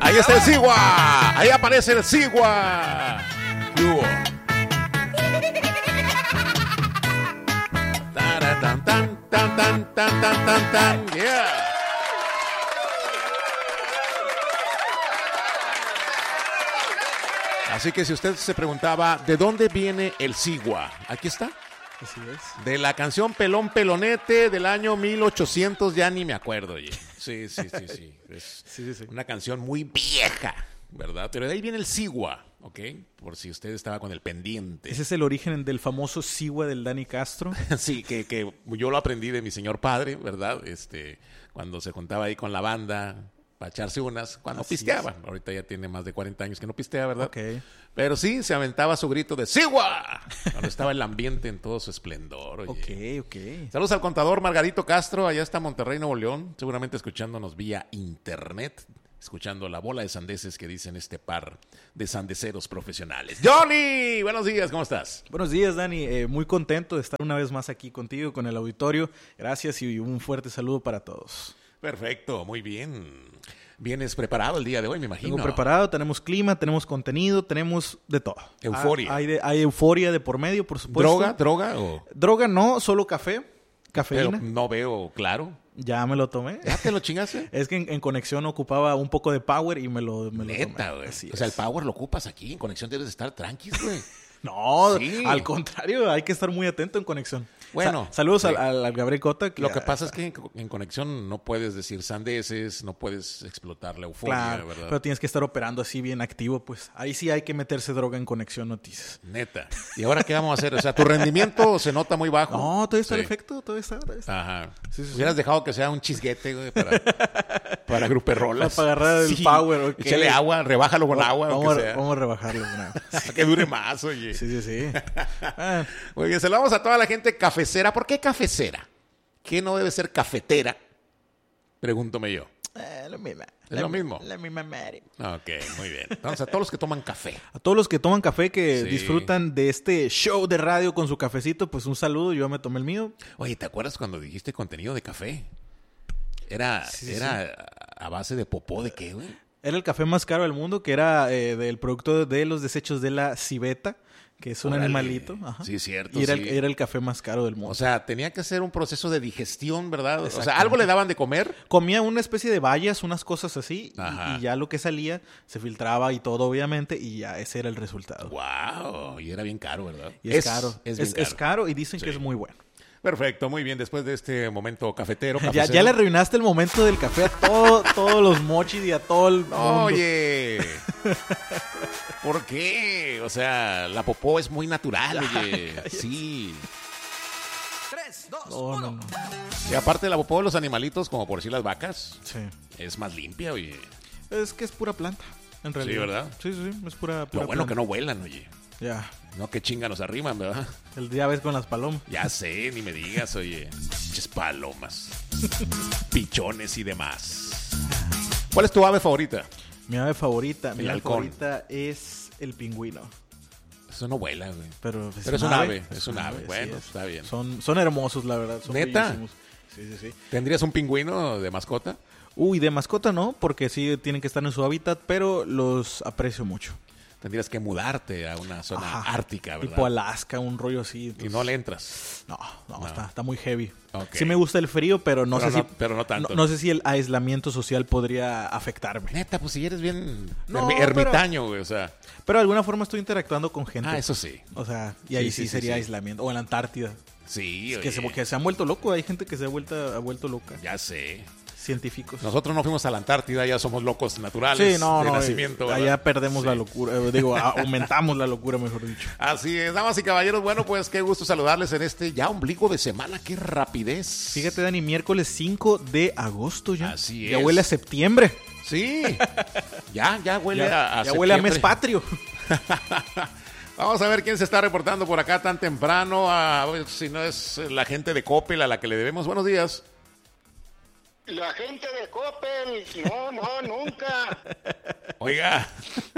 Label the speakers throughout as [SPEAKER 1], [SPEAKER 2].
[SPEAKER 1] Ahí está el Sigua. Ahí aparece el Sigua. Tan, tan, tan, tan, tan, tan, tan, tan. Yeah. Así que si usted se preguntaba ¿de dónde viene el Sigua? Aquí está.
[SPEAKER 2] Así es.
[SPEAKER 1] De la canción Pelón Pelonete del año 1800, ya ni me acuerdo. Oye. Sí. Es una canción muy vieja, ¿verdad? Pero de ahí viene el Sigua, ¿ok? Por si usted estaba con el pendiente.
[SPEAKER 2] Ese es el origen del famoso Sigua del Dani Castro.
[SPEAKER 1] Sí, que yo lo aprendí de mi señor padre, ¿verdad? Cuando se juntaba ahí con la banda para echarse unas, cuando
[SPEAKER 2] Así
[SPEAKER 1] pisteaba.
[SPEAKER 2] es.
[SPEAKER 1] Ahorita ya tiene más de 40 años que no pistea, ¿verdad?
[SPEAKER 2] Ok.
[SPEAKER 1] Pero sí, se aventaba su grito de ¡Sigua! Cuando estaba el ambiente en todo su esplendor. Oye.
[SPEAKER 2] Ok.
[SPEAKER 1] Saludos al contador Margarito Castro, allá está Monterrey, Nuevo León, seguramente escuchándonos vía internet, escuchando la bola de sandeces que dicen este par de sandeceros profesionales. Johnny, buenos días, ¿cómo estás?
[SPEAKER 2] Buenos días, Dani. Muy contento de estar una vez más aquí contigo, con el auditorio. Gracias y un fuerte saludo para todos.
[SPEAKER 1] Perfecto, muy bien. Vienes preparado el día de hoy, me imagino.
[SPEAKER 2] Tengo preparado, tenemos clima, tenemos contenido, tenemos de todo.
[SPEAKER 1] Euforia.
[SPEAKER 2] Hay euforia de por medio, por supuesto.
[SPEAKER 1] ¿Droga o...?
[SPEAKER 2] Droga no, solo café, cafeína.
[SPEAKER 1] Pero no veo claro.
[SPEAKER 2] Ya me lo tomé.
[SPEAKER 1] ¿Ya te lo chingaste?
[SPEAKER 2] Es que en conexión ocupaba un poco de power y me lo
[SPEAKER 1] Neta,
[SPEAKER 2] tomé.
[SPEAKER 1] güey.
[SPEAKER 2] Así
[SPEAKER 1] O sea, el
[SPEAKER 2] es.
[SPEAKER 1] power lo ocupas aquí. En conexión debes de estar tranquis, güey.
[SPEAKER 2] No,
[SPEAKER 1] Sí.
[SPEAKER 2] al contrario, hay que estar muy atento en conexión.
[SPEAKER 1] Bueno,
[SPEAKER 2] saludos
[SPEAKER 1] sí.
[SPEAKER 2] al Gabriel Cota.
[SPEAKER 1] Lo que pasa es que en conexión no puedes decir sandeces, no puedes explotar la euforia,
[SPEAKER 2] Claro,
[SPEAKER 1] ¿verdad?
[SPEAKER 2] pero tienes que estar operando así bien activo, pues. Ahí sí hay que meterse droga en Conexión Noticias.
[SPEAKER 1] Neta. ¿Y ahora qué vamos a hacer? O sea, tu rendimiento se nota muy bajo.
[SPEAKER 2] No, todavía está el
[SPEAKER 1] Sí.
[SPEAKER 2] efecto, todavía está.
[SPEAKER 1] Ajá.
[SPEAKER 2] Sí.
[SPEAKER 1] Hubieras dejado que sea un chisguete, güey, para gruperrolas.
[SPEAKER 2] Para agarrar el power, ok.
[SPEAKER 1] Échale agua, rebájalo con agua,
[SPEAKER 2] Vamos,
[SPEAKER 1] aunque sea.
[SPEAKER 2] vamos a rebajarlo. Una.
[SPEAKER 1] Que dure más, oye.
[SPEAKER 2] Sí. Ah,
[SPEAKER 1] Muy bien, saludamos a toda la gente cafecera. ¿Por qué cafecera? ¿Qué no debe ser cafetera? Pregúntome yo.
[SPEAKER 2] lo mismo.
[SPEAKER 1] ¿Es lo mismo?
[SPEAKER 2] La misma madre.
[SPEAKER 1] Ok, muy bien. Entonces, a todos los que toman café.
[SPEAKER 2] A todos los que toman café, que
[SPEAKER 1] Sí.
[SPEAKER 2] disfrutan de este show de radio con su cafecito, pues un saludo. Yo me tomé el mío.
[SPEAKER 1] Oye, ¿te acuerdas cuando dijiste contenido de café? Era a base de popó de qué, güey.
[SPEAKER 2] Era el café más caro del mundo, que era del producto de los desechos de la civeta, que es un
[SPEAKER 1] Órale.
[SPEAKER 2] animalito. Ajá.
[SPEAKER 1] Sí, cierto.
[SPEAKER 2] Y era,
[SPEAKER 1] sí.
[SPEAKER 2] era el café más caro del mundo.
[SPEAKER 1] O sea, tenía que ser un proceso de digestión, ¿verdad? O sea,
[SPEAKER 2] Exactamente.
[SPEAKER 1] ¿algo le daban de comer?
[SPEAKER 2] Comía una especie de bayas, unas cosas así,
[SPEAKER 1] Ajá.
[SPEAKER 2] y ya lo que salía se filtraba y todo, obviamente, y ya ese era el resultado.
[SPEAKER 1] wow, y era bien caro, ¿verdad?
[SPEAKER 2] Y es caro.
[SPEAKER 1] Es bien
[SPEAKER 2] Es caro y dicen
[SPEAKER 1] Sí.
[SPEAKER 2] que es muy bueno.
[SPEAKER 1] Perfecto, muy bien. Después de este momento cafetero.
[SPEAKER 2] Ya
[SPEAKER 1] cafecero.
[SPEAKER 2] le arruinaste el momento del café a todos los mochis y a todo el mundo.
[SPEAKER 1] Oye, ¿por qué? O sea, la popó es muy natural, oye. Sí.
[SPEAKER 3] 3, 2,
[SPEAKER 2] No,
[SPEAKER 3] 1.
[SPEAKER 2] no.
[SPEAKER 1] Y aparte la popó de los animalitos, como por decir las vacas,
[SPEAKER 2] Sí.
[SPEAKER 1] es más limpia, oye.
[SPEAKER 2] Es que es pura planta, en realidad.
[SPEAKER 1] ¿verdad?
[SPEAKER 2] Sí, es pura
[SPEAKER 1] Lo bueno
[SPEAKER 2] planta.
[SPEAKER 1] que no vuelan, oye.
[SPEAKER 2] Ya,
[SPEAKER 1] No que chinga nos arriman, ¿verdad?
[SPEAKER 2] el día ves con las palomas.
[SPEAKER 1] Ya sé, ni me digas, oye. Pinches palomas. Pichones y demás. ¿Cuál es tu ave favorita?
[SPEAKER 2] Mi ave favorita, mi
[SPEAKER 1] El
[SPEAKER 2] ave
[SPEAKER 1] halcón.
[SPEAKER 2] favorita es el pingüino.
[SPEAKER 1] Eso no vuela, güey.
[SPEAKER 2] Pero
[SPEAKER 1] Pero es un ave, es un ave.
[SPEAKER 2] así
[SPEAKER 1] Bueno,
[SPEAKER 2] es.
[SPEAKER 1] está bien.
[SPEAKER 2] Son hermosos, la verdad. Son
[SPEAKER 1] ¿Neta?
[SPEAKER 2] bellísimos. Sí.
[SPEAKER 1] ¿Tendrías un pingüino de mascota?
[SPEAKER 2] Uy, de mascota no, porque sí tienen que estar en su hábitat, pero los aprecio mucho.
[SPEAKER 1] Tendrías que mudarte a una zona
[SPEAKER 2] Ajá.
[SPEAKER 1] ártica, ¿verdad?
[SPEAKER 2] Tipo Alaska, un rollo así.
[SPEAKER 1] Y
[SPEAKER 2] entonces-
[SPEAKER 1] no le entras.
[SPEAKER 2] No,
[SPEAKER 1] No.
[SPEAKER 2] está muy heavy.
[SPEAKER 1] Ok.
[SPEAKER 2] Sí me gusta el frío, pero no
[SPEAKER 1] Pero
[SPEAKER 2] sé
[SPEAKER 1] no-
[SPEAKER 2] si...
[SPEAKER 1] pero no tanto.
[SPEAKER 2] No sé si el aislamiento social podría afectarme.
[SPEAKER 1] Neta, pues si eres bien
[SPEAKER 2] No,
[SPEAKER 1] ermitaño, güey, o sea.
[SPEAKER 2] Pero de alguna forma estoy interactuando con gente.
[SPEAKER 1] Ah, eso sí.
[SPEAKER 2] O sea, y ahí
[SPEAKER 1] Sí,
[SPEAKER 2] sí,
[SPEAKER 1] sí,
[SPEAKER 2] sería
[SPEAKER 1] sí.
[SPEAKER 2] aislamiento. O en la Antártida.
[SPEAKER 1] Sí,
[SPEAKER 2] Que
[SPEAKER 1] oye,
[SPEAKER 2] se han vuelto locos. Hay gente que se ha vuelto loca.
[SPEAKER 1] ya sé.
[SPEAKER 2] Científicos.
[SPEAKER 1] Nosotros no fuimos a la Antártida, ya somos locos naturales
[SPEAKER 2] Sí, no,
[SPEAKER 1] de
[SPEAKER 2] no.
[SPEAKER 1] nacimiento, ¿verdad?
[SPEAKER 2] Allá perdemos
[SPEAKER 1] Sí.
[SPEAKER 2] la locura. Aumentamos la locura, mejor dicho.
[SPEAKER 1] Así es, damas y caballeros, bueno, pues qué gusto saludarles en este ya ombligo de semana, qué rapidez.
[SPEAKER 2] Fíjate, Dani, miércoles 5 de agosto ya.
[SPEAKER 1] Así
[SPEAKER 2] Ya
[SPEAKER 1] es.
[SPEAKER 2] huele a septiembre.
[SPEAKER 1] Sí, ya huele
[SPEAKER 2] Ya,
[SPEAKER 1] a
[SPEAKER 2] ya huele a mes
[SPEAKER 1] septiembre.
[SPEAKER 2] patrio.
[SPEAKER 1] Vamos a ver quién se está reportando por acá tan temprano, a ver si no es la gente de Coppel a la que le debemos. Buenos días.
[SPEAKER 4] La gente de Coppel, no, nunca.
[SPEAKER 1] Oiga,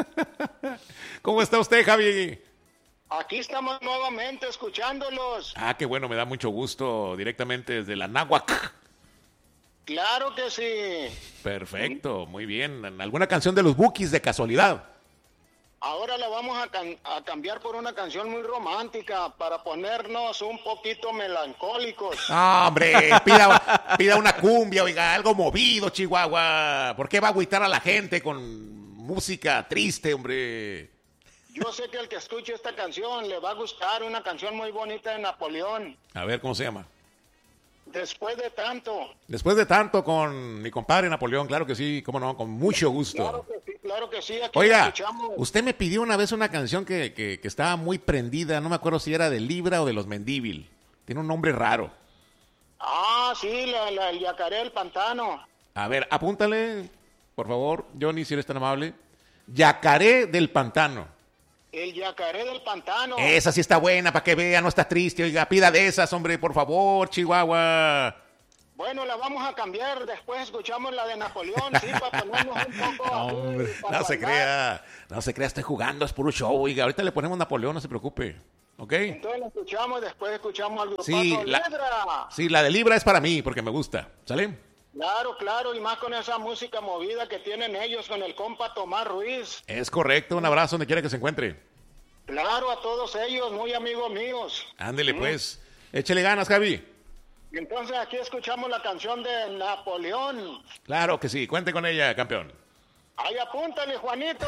[SPEAKER 1] ¿cómo está usted, Javi?
[SPEAKER 4] Aquí estamos nuevamente escuchándolos.
[SPEAKER 1] Ah, qué bueno, me da mucho gusto directamente desde la Náhuac.
[SPEAKER 4] Claro que sí.
[SPEAKER 1] Perfecto, muy bien. ¿Alguna canción de los Bukis de casualidad?
[SPEAKER 4] Ahora la vamos a cambiar por una canción muy romántica para ponernos un poquito melancólicos.
[SPEAKER 1] ¡Ah, hombre! Pida una cumbia, oiga, algo movido, Chihuahua. ¿Por qué va a agüitar a la gente con música triste, hombre?
[SPEAKER 4] Yo sé que al que escuche esta canción le va a gustar una canción muy bonita de Napoleón.
[SPEAKER 1] A ver, ¿cómo se llama?
[SPEAKER 4] Después de tanto.
[SPEAKER 1] Después de tanto con mi compadre Napoleón, claro que sí, cómo no, con mucho gusto.
[SPEAKER 4] Claro que sí. Aquí
[SPEAKER 1] Oiga,
[SPEAKER 4] escuchamos.
[SPEAKER 1] usted me pidió una vez una canción que estaba muy prendida, no me acuerdo si era de Libra o de los Mendívil. Tiene un nombre raro.
[SPEAKER 4] Ah, sí, el yacaré del pantano.
[SPEAKER 1] A ver, apúntale, por favor, Johnny, si eres tan amable. Yacaré del Pantano.
[SPEAKER 4] El yacaré del pantano.
[SPEAKER 1] Esa sí está buena, para que vea, no está triste. Oiga, pida de esas, hombre, por favor, Chihuahua.
[SPEAKER 4] Bueno, la vamos a cambiar. Después escuchamos la de Napoleón, sí, para ponernos un poco.
[SPEAKER 2] Hombre,
[SPEAKER 4] para
[SPEAKER 1] No se
[SPEAKER 4] bailar.
[SPEAKER 1] crea, estoy jugando, es puro show. Oiga, ahorita le ponemos Napoleón, no se preocupe. ¿Ok?
[SPEAKER 4] Entonces la escuchamos, después escuchamos al grupazo
[SPEAKER 1] Sí,
[SPEAKER 4] Libra.
[SPEAKER 1] Sí, la de Libra es para mí, porque me gusta. ¿Sale?
[SPEAKER 4] Claro, y más con esa música movida que tienen ellos con el compa Tomás Ruiz.
[SPEAKER 1] Es correcto, un abrazo donde quiera que se encuentre.
[SPEAKER 4] Claro, a todos ellos, muy amigos míos.
[SPEAKER 1] Ándele, pues. Échele ganas, Javi.
[SPEAKER 4] Y entonces aquí escuchamos la canción de Napoleón.
[SPEAKER 1] Claro que sí, cuente con ella, campeón.
[SPEAKER 4] Ahí apúntale, Juanito.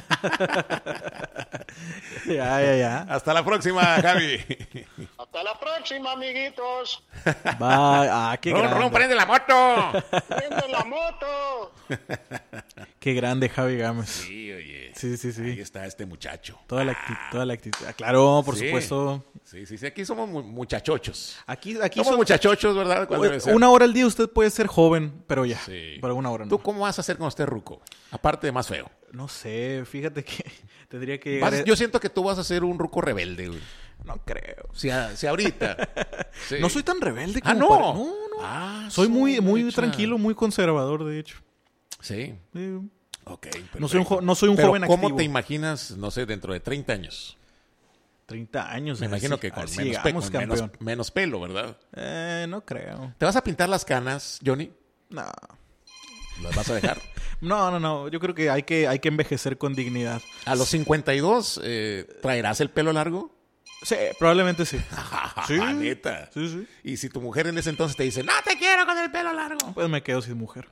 [SPEAKER 2] Ya.
[SPEAKER 1] Hasta la próxima, Javi.
[SPEAKER 4] Hasta la próxima, amiguitos.
[SPEAKER 2] Bye. Ah, qué
[SPEAKER 1] ¡Ron,
[SPEAKER 2] grande.
[SPEAKER 1] prende la moto!
[SPEAKER 4] Prende la moto.
[SPEAKER 2] Qué grande Javi Gámez.
[SPEAKER 1] Sí, oye.
[SPEAKER 2] Sí.
[SPEAKER 1] Ahí está este muchacho.
[SPEAKER 2] Toda la actitud. Ah, claro, por
[SPEAKER 1] Sí.
[SPEAKER 2] supuesto.
[SPEAKER 1] Sí, aquí somos muchachochos.
[SPEAKER 2] Aquí
[SPEAKER 1] Somos
[SPEAKER 2] son-
[SPEAKER 1] muchachochos, ¿verdad? ¿Cuál debe ser?
[SPEAKER 2] Una hora al día usted puede ser joven, pero ya.
[SPEAKER 1] Sí.
[SPEAKER 2] Pero una hora no.
[SPEAKER 1] ¿Tú cómo vas a hacer con este ruco? Aparte de más feo.
[SPEAKER 2] No sé, fíjate que tendría que llegar...
[SPEAKER 1] Yo siento que tú vas a ser un ruco rebelde, güey.
[SPEAKER 2] No creo.
[SPEAKER 1] Si ahorita. Sí.
[SPEAKER 2] No soy tan rebelde
[SPEAKER 1] Ah,
[SPEAKER 2] como
[SPEAKER 1] no.
[SPEAKER 2] No.
[SPEAKER 1] Ah,
[SPEAKER 2] Soy muy
[SPEAKER 1] mecha.
[SPEAKER 2] tranquilo, muy conservador, de hecho.
[SPEAKER 1] Sí.
[SPEAKER 2] Eh,
[SPEAKER 1] Ok.
[SPEAKER 2] No soy un
[SPEAKER 1] perfecto.
[SPEAKER 2] no soy un
[SPEAKER 1] Pero
[SPEAKER 2] joven
[SPEAKER 1] ¿cómo
[SPEAKER 2] activo.
[SPEAKER 1] te imaginas, no sé, dentro de 30 años?
[SPEAKER 2] 30 años.
[SPEAKER 1] Me imagino
[SPEAKER 2] así-
[SPEAKER 1] que con,
[SPEAKER 2] así
[SPEAKER 1] menos,
[SPEAKER 2] llegamos,
[SPEAKER 1] con menos,
[SPEAKER 2] campeón.
[SPEAKER 1] menos pelo, ¿verdad?
[SPEAKER 2] No creo.
[SPEAKER 1] ¿Te vas a pintar las canas, Johnny?
[SPEAKER 2] No.
[SPEAKER 1] ¿Las vas a dejar?
[SPEAKER 2] No. Yo creo que hay que envejecer con dignidad.
[SPEAKER 1] ¿A los 52 traerás el pelo largo?
[SPEAKER 2] Sí, probablemente sí. Sí.
[SPEAKER 1] Neta.
[SPEAKER 2] Sí.
[SPEAKER 1] Y si tu mujer en ese entonces te dice, no te quiero con el pelo largo.
[SPEAKER 2] Pues me quedo sin mujer.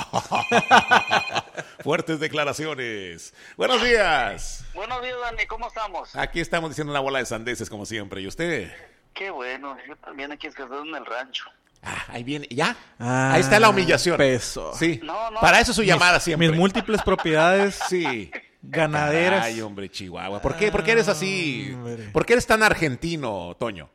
[SPEAKER 1] Fuertes declaraciones. Buenos días.
[SPEAKER 4] Buenos días, Dani, ¿cómo estamos?
[SPEAKER 1] Aquí estamos diciendo una bola de sandeces como siempre. ¿Y usted?
[SPEAKER 4] Qué bueno, yo también aquí estoy en el rancho.
[SPEAKER 1] Ahí viene. ¿Ya?
[SPEAKER 2] Ah,
[SPEAKER 1] Ahí está la humillación.
[SPEAKER 2] peso.
[SPEAKER 1] Sí.
[SPEAKER 4] No.
[SPEAKER 1] Para eso es su llamada siempre.
[SPEAKER 2] Mis múltiples propiedades
[SPEAKER 1] Sí.
[SPEAKER 2] ganaderas.
[SPEAKER 1] Ay, hombre, Chihuahua. ¿Por qué eres así?
[SPEAKER 2] Hombre.
[SPEAKER 1] ¿Por qué eres tan argentino, Toño?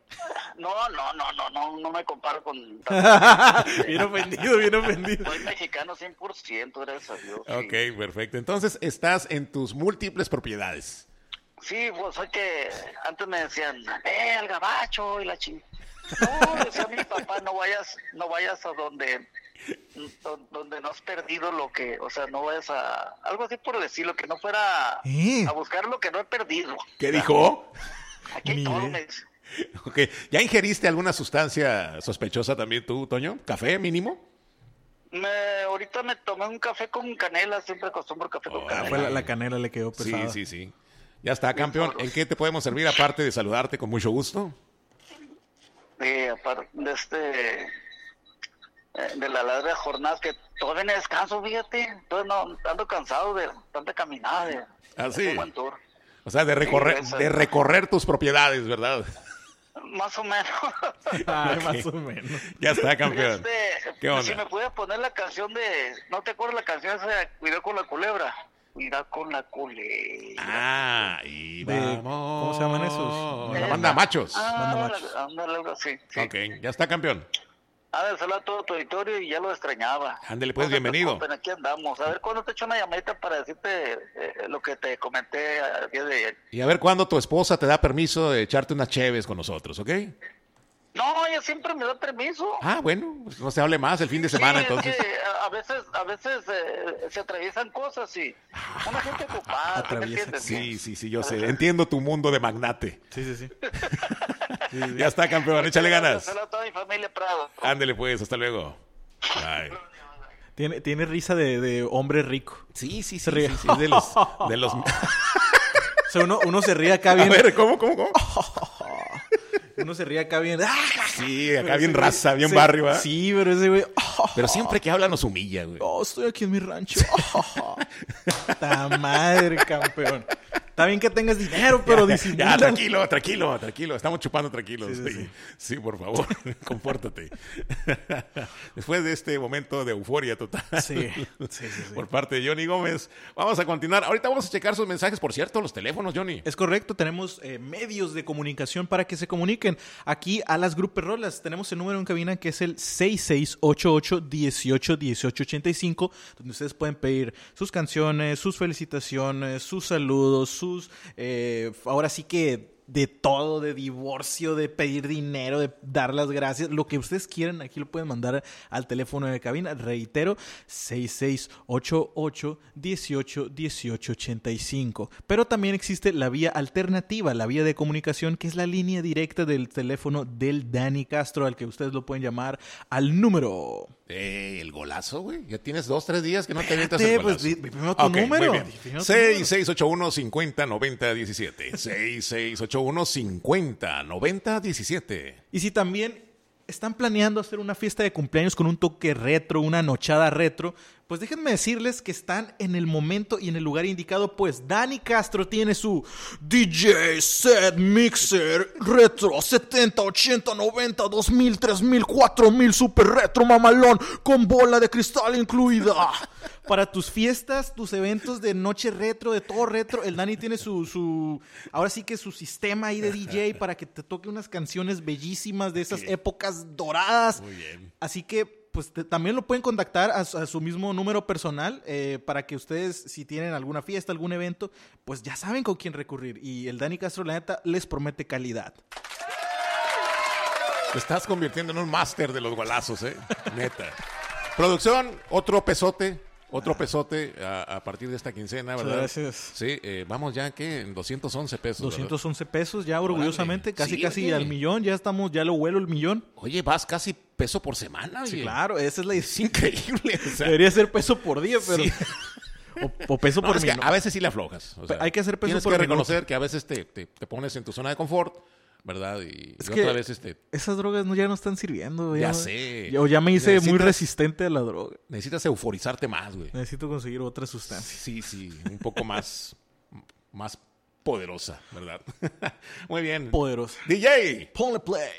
[SPEAKER 4] No me comparo con...
[SPEAKER 2] Bien ofendido.
[SPEAKER 4] Soy mexicano 100%, gracias a Dios. sí.
[SPEAKER 1] Ok, perfecto. Entonces estás en tus múltiples propiedades.
[SPEAKER 4] Sí, pues soy que antes me decían, al gabacho y la ching... No, decía mi papá, no vayas a donde no has perdido lo que, o sea, no vayas a, algo así por decirlo, que no fuera a buscar lo que no he perdido.
[SPEAKER 1] ¿Qué dijo?
[SPEAKER 4] Aquí hay
[SPEAKER 2] Ni
[SPEAKER 4] todo,
[SPEAKER 2] idea.
[SPEAKER 4] me dice.
[SPEAKER 1] Ok. ¿Ya ingeriste alguna sustancia sospechosa también tú, Toño? ¿Café mínimo?
[SPEAKER 4] Ahorita me tomé un café con canela, siempre acostumbro café con canela.
[SPEAKER 2] Fue la canela le quedó pesada.
[SPEAKER 1] Sí. Ya está, campeón. ¿En qué te podemos servir aparte de saludarte con mucho gusto?
[SPEAKER 4] Aparte de la larga jornada que todavía no descanso, fíjate, todavía no ando cansado de tanta caminada,
[SPEAKER 1] Ah, sí.
[SPEAKER 4] un buen tour.
[SPEAKER 1] O sea, de recorrer tus propiedades, ¿verdad?
[SPEAKER 4] Más o menos.
[SPEAKER 2] Ay, más o menos.
[SPEAKER 1] Ya está, campeón. ¿Qué onda?
[SPEAKER 4] Si me puedes poner la canción de, ¿no te acuerdas la canción esa de Cuidado con la culebra? Cuidado con la culebra.
[SPEAKER 1] Y
[SPEAKER 2] De-
[SPEAKER 1] vamos.
[SPEAKER 2] ¿cómo se llaman esos?
[SPEAKER 1] La banda Machos.
[SPEAKER 2] Banda Machos.
[SPEAKER 4] Ándale, algo así. Sí.
[SPEAKER 1] Ok, ya está, campeón.
[SPEAKER 4] Saludos a todo tu auditorio y ya lo extrañaba.
[SPEAKER 1] Ándele, pues,
[SPEAKER 4] No se
[SPEAKER 1] bienvenido.
[SPEAKER 4] preocupen, aquí andamos. A ver cuándo te echo una llamadita para decirte lo que te comenté el día de ayer.
[SPEAKER 1] Y a ver cuándo tu esposa te da permiso de echarte unas cheves con nosotros, ¿ok?
[SPEAKER 4] No, ella siempre me da permiso.
[SPEAKER 1] Ah, bueno, pues no se hable más el fin de semana,
[SPEAKER 4] Sí,
[SPEAKER 1] entonces.
[SPEAKER 4] es que a veces se atraviesan cosas y una gente ocupada, ¿sí me
[SPEAKER 2] Atraviesa,
[SPEAKER 4] entiendes?
[SPEAKER 1] Sí, yo sé. Entiendo tu mundo de magnate.
[SPEAKER 2] Sí.
[SPEAKER 1] Ya está, campeón. Échale ganas.
[SPEAKER 4] Saludos a toda mi familia Prado.
[SPEAKER 1] Ándele, pues. Hasta luego. Bye.
[SPEAKER 2] Tiene risa de hombre rico.
[SPEAKER 1] Sí, sí, sí.
[SPEAKER 2] Se ríe.
[SPEAKER 1] Sí, sí, es de los...
[SPEAKER 2] O sea, uno se ríe acá bien...
[SPEAKER 1] A ver, ¿cómo?
[SPEAKER 2] Uno se ríe acá bien...
[SPEAKER 1] Sí, acá bien raza, bien barrio, ¿verdad?
[SPEAKER 2] Sí, pero ese güey...
[SPEAKER 1] Pero siempre que habla nos humilla, güey.
[SPEAKER 2] Oh, estoy aquí en mi rancho. ¡Ta madre, campeón! Está bien que tengas dinero, pero disimula.
[SPEAKER 1] Ya, tranquilo. Estamos chupando tranquilos.
[SPEAKER 2] Sí.
[SPEAKER 1] Sí, por favor, compórtate. Después de este momento de euforia total
[SPEAKER 2] Sí.
[SPEAKER 1] por parte de Johnny Gómez, vamos a continuar. Ahorita vamos a checar sus mensajes. Por cierto, los teléfonos, Johnny.
[SPEAKER 2] Es correcto, tenemos medios de comunicación para que se comuniquen. Aquí a las Gruperrolas tenemos el número en cabina que es el 6688-181885, donde ustedes pueden pedir sus canciones, sus felicitaciones, sus saludos, sus... ahora sí que de todo, de divorcio, de pedir dinero, de dar las gracias, lo que ustedes quieran, aquí lo pueden mandar al teléfono de cabina. Reitero, 6688-181885. Pero también existe la vía alternativa, la vía de comunicación, que es la línea directa del teléfono del Dani Castro, al que ustedes lo pueden llamar al número...
[SPEAKER 1] El golazo, güey. Ya tienes 2-3 días que no te avientas el golazo.
[SPEAKER 2] Pues primero tu número.
[SPEAKER 1] Muy bien. 6681-509017. 6681-509017.
[SPEAKER 2] Y si también están planeando hacer una fiesta de cumpleaños con un toque retro, una nochada retro, pues déjenme decirles que están en el momento y en el lugar indicado, pues Dani Castro tiene su DJ Set Mixer Retro 70, 80, 90, 2000, 3000, 4000 Super Retro Mamalón con bola de cristal incluida. Para tus fiestas, tus eventos de noche retro, de todo retro, el Dani tiene ahora sí que su sistema ahí de DJ para que te toque unas canciones bellísimas de esas épocas doradas.
[SPEAKER 1] Muy bien.
[SPEAKER 2] Así que pues también lo pueden contactar a su mismo número personal para que ustedes, si tienen alguna fiesta, algún evento, pues ya saben con quién recurrir. Y el Dani Castro, la neta, les promete calidad.
[SPEAKER 1] Te estás convirtiendo en un máster de los golazos, neta. Producción, otro pesote a partir de esta quincena, ¿verdad?
[SPEAKER 2] Gracias.
[SPEAKER 1] Sí, vamos ya, ¿qué? En 211 pesos,
[SPEAKER 2] 211 pesos, ya orgullosamente,
[SPEAKER 1] Órale.
[SPEAKER 2] casi
[SPEAKER 1] Sí,
[SPEAKER 2] al millón, ya lo vuelo el millón.
[SPEAKER 1] Oye, vas casi peso por semana, oye.
[SPEAKER 2] Sí, claro, esa es la
[SPEAKER 1] Es increíble. O sea,
[SPEAKER 2] debería ser peso por día, pero...
[SPEAKER 1] sí.
[SPEAKER 2] O peso por
[SPEAKER 1] Es que
[SPEAKER 2] minuto.
[SPEAKER 1] a veces sí le aflojas. O sea,
[SPEAKER 2] Hay que hacer peso
[SPEAKER 1] tienes
[SPEAKER 2] por
[SPEAKER 1] que
[SPEAKER 2] minuto.
[SPEAKER 1] reconocer que a veces te pones en tu zona de confort, ¿verdad? Y
[SPEAKER 2] Es
[SPEAKER 1] otra
[SPEAKER 2] que
[SPEAKER 1] vez
[SPEAKER 2] esas drogas ya no están sirviendo.
[SPEAKER 1] Ya sé.
[SPEAKER 2] O ya me hice muy
[SPEAKER 1] Necesitas-
[SPEAKER 2] resistente a la droga.
[SPEAKER 1] necesitas euforizarte más, güey.
[SPEAKER 2] Necesito conseguir otra sustancia.
[SPEAKER 1] Sí, un poco más poderosa, ¿verdad? Muy bien.
[SPEAKER 2] Poderosa.
[SPEAKER 1] DJ,
[SPEAKER 2] Ponle play.